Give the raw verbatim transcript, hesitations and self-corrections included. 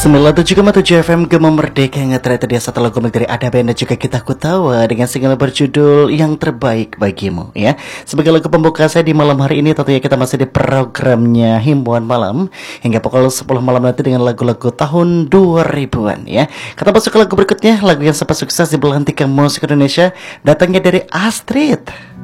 sembilan puluh tujuh koma tujuh F M Gema Merdeka yang ternyata dia satu lagu dari Ada Band dan juga Kita Kutawa dengan single berjudul Yang Terbaik Bagimu ya. Sebagai lagu pembuka saya di malam hari ini, tentunya kita masih di programnya Himbauan Malam hingga pukul sepuluh malam nanti dengan lagu-lagu tahun dua ribuan ya. Kita masuk ke lagu berikutnya, lagu yang sempat sukses di belantika musik Indonesia, datangnya dari Astrid.